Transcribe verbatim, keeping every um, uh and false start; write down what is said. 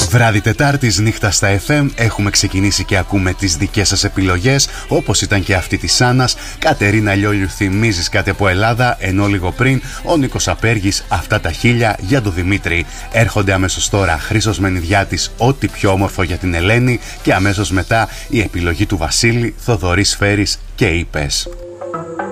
Βράδυ Τετάρτης, νύχτα στα εφ εμ, έχουμε ξεκινήσει και ακούμε τις δικές σας επιλογές, όπως ήταν και αυτή της Άννας. Κατερίνα Λιόλιου, θυμίζεις κάτι από Ελλάδα, ενώ λίγο πριν ο Νίκος Απέργης, αυτά τα χίλια για τον Δημήτρη. Έρχονται αμέσως τώρα Χρήστος Μενιδιάτης, ό,τι πιο όμορφο για την Ελένη, και αμέσως μετά η επιλογή του Βασίλη, Θοδωρής Φέρης και Είπες.